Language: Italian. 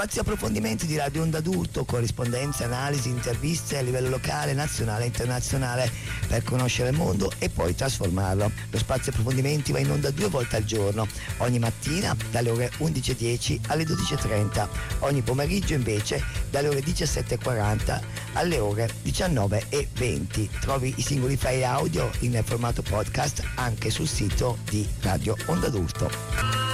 Spazi approfondimenti di Radio Onda Adulto, corrispondenze, analisi, interviste a livello locale, nazionale e internazionale per conoscere il mondo e poi trasformarlo. Lo Spazio approfondimenti va in onda 2 volte al giorno, ogni mattina dalle ore 11.10 alle 12.30, ogni pomeriggio invece dalle ore 17.40 alle ore 19.20. Trovi i singoli file audio in formato podcast anche sul sito di Radio Onda Adulto.